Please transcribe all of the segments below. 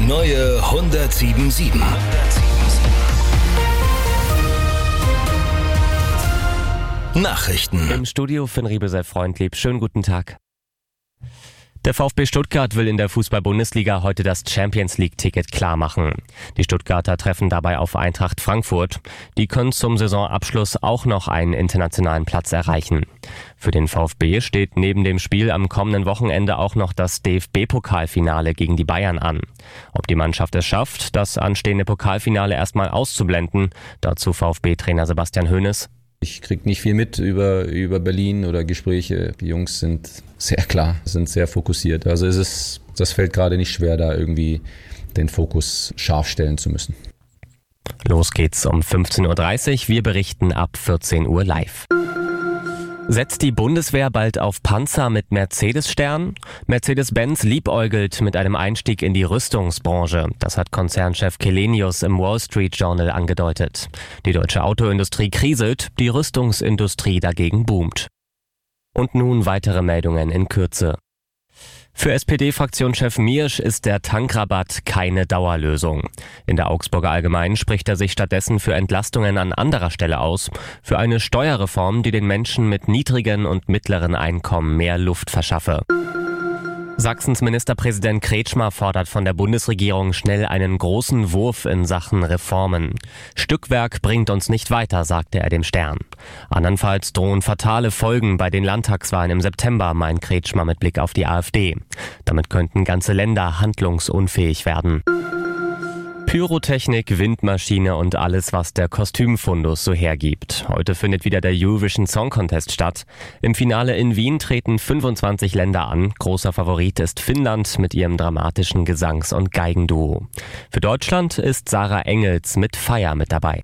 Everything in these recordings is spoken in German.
neue 107.7. Nachrichten. Im Studio Finn Riebel sei freundlieb. Schönen guten Tag. Der VfB Stuttgart will in der Fußball-Bundesliga heute das Champions-League-Ticket klarmachen. Die Stuttgarter treffen dabei auf Eintracht Frankfurt. Die können zum Saisonabschluss auch noch einen internationalen Platz erreichen. Für den VfB steht neben dem Spiel am kommenden Wochenende auch noch das DFB-Pokalfinale gegen die Bayern an. Ob die Mannschaft es schafft, das anstehende Pokalfinale erstmal auszublenden, dazu VfB-Trainer Sebastian Hoeneß. Ich kriege nicht viel mit über Berlin oder Gespräche. Die Jungs sind sehr klar, sind sehr fokussiert. Also das fällt gerade nicht schwer, da irgendwie den Fokus scharf stellen zu müssen. Los geht's um 15.30 Uhr. Wir berichten ab 14 Uhr live. Setzt die Bundeswehr bald auf Panzer mit Mercedes-Stern? Mercedes-Benz liebäugelt mit einem Einstieg in die Rüstungsbranche. Das hat Konzernchef Källenius im Wall Street Journal angedeutet. Die deutsche Autoindustrie kriselt, die Rüstungsindustrie dagegen boomt. Und nun weitere Meldungen in Kürze. Für SPD-Fraktionschef Miersch ist der Tankrabatt keine Dauerlösung. In der Augsburger Allgemeinen spricht er sich stattdessen für Entlastungen an anderer Stelle aus, für eine Steuerreform, die den Menschen mit niedrigen und mittleren Einkommen mehr Luft verschaffe. Sachsens Ministerpräsident Kretschmer fordert von der Bundesregierung schnell einen großen Wurf in Sachen Reformen. Stückwerk bringt uns nicht weiter, sagte er dem Stern. Andernfalls drohen fatale Folgen bei den Landtagswahlen im September, meint Kretschmer mit Blick auf die AfD. Damit könnten ganze Länder handlungsunfähig werden. Pyrotechnik, Windmaschine und alles, was der Kostümfundus so hergibt. Heute findet wieder der Eurovision Song Contest statt. Im Finale in Wien treten 25 Länder an. Großer Favorit ist Finnland mit ihrem dramatischen Gesangs- und Geigenduo. Für Deutschland ist Sarah Engels mit Feier mit dabei.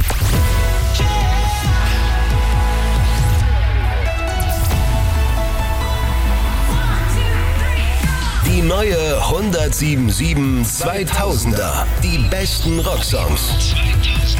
Die neue 107.7 2000er. Die besten Rocksongs.